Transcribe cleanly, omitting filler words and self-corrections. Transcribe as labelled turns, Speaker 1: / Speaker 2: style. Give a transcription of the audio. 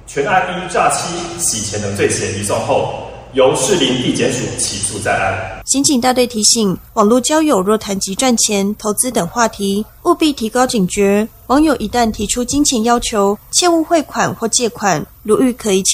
Speaker 1: 全案依诈欺、洗钱等罪嫌移送后，由士林地检署起诉在案。
Speaker 2: 刑警大队提醒，网络交友若谈及赚钱、投资等话题，务必提高警觉。网友一旦提出金钱要求，切勿汇款或借款，如遇可疑